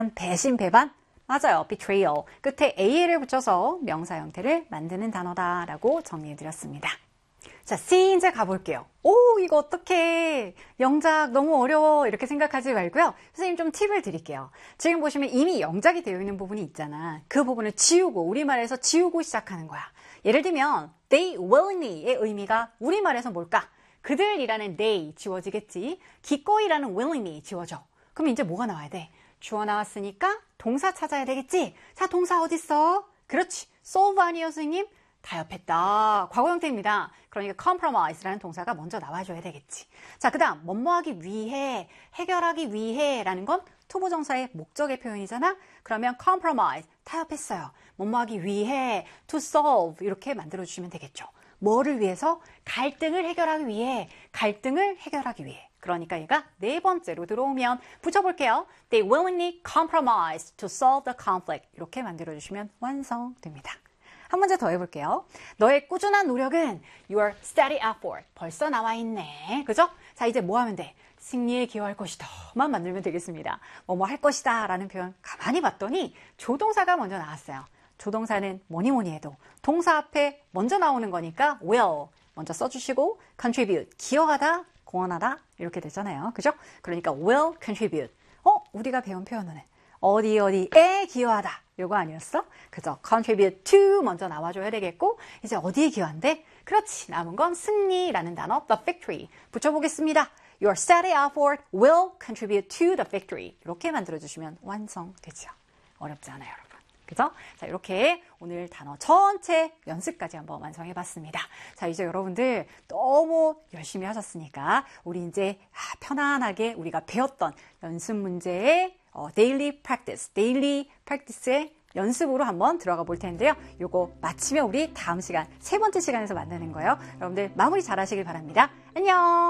배신, 배반? 맞아요. betrayal. 끝에 al을 붙여서 명사 형태를 만드는 단어다라고 정리해드렸습니다. 자, C 이제 가볼게요. 오, 이거 어떡해. 영작 너무 어려워. 이렇게 생각하지 말고요. 선생님 좀 팁을 드릴게요. 지금 보시면 이미 영작이 되어 있는 부분이 있잖아. 그 부분을 지우고, 우리말에서 지우고 시작하는 거야. 예를 들면, they willingly의 의미가 우리말에서 뭘까? 그들이라는 they 지워지겠지. 기꺼이라는 willingly 지워져. 그럼 이제 뭐가 나와야 돼? 주어 나왔으니까 동사 찾아야 되겠지? 자, 동사 어딨어? 그렇지. solve 아니에요, 선생님? 타협했다. 과거 형태입니다. 그러니까 compromise라는 동사가 먼저 나와줘야 되겠지. 자, 그 다음 뭐뭐하기 위해, 해결하기 위해 라는 건 투부정사의 목적의 표현이잖아. 그러면 compromise, 타협했어요. 뭐뭐하기 위해, to solve 이렇게 만들어주시면 되겠죠. 뭐를 위해서? 갈등을 해결하기 위해, 갈등을 해결하기 위해. 그러니까 얘가 네 번째로 들어오면 붙여볼게요. They willingly compromise to solve the conflict. 이렇게 만들어주시면 완성됩니다. 한 문제 더 해볼게요. 너의 꾸준한 노력은 your steady effort. 벌써 나와 있네. 그죠? 자, 이제 뭐 하면 돼? 승리에 기여할 것이다. 만 만들면 되겠습니다. 뭐 할 것이다 라는 표현 가만히 봤더니 조동사가 먼저 나왔어요. 조동사는 뭐니 해도 동사 앞에 먼저 나오는 거니까 will 먼저 써주시고 contribute, 기여하다, 공헌하다 이렇게 되잖아요. 그죠? 그러니까 will contribute. 우리가 배운 표현은 어디에 기여하다. 요거 아니었어? 그죠? contribute to 먼저 나와줘야 되겠고 이제 어디에 기여한대? 그렇지. 남은 건 승리라는 단어 the victory 붙여보겠습니다. Your steady effort will contribute to the victory. 이렇게 만들어주시면 완성되죠. 어렵지 않아요, 여러분. 그죠? 자, 이렇게 오늘 단어 전체 연습까지 한번 완성해봤습니다. 자, 이제 여러분들 너무 열심히 하셨으니까 우리 이제 편안하게 우리가 배웠던 연습 문제의 daily practice의 연습으로 한번 들어가 볼 텐데요. 요거 마치면 우리 다음 시간, 세 번째 시간에서 만나는 거예요. 여러분들 마무리 잘 하시길 바랍니다. 안녕!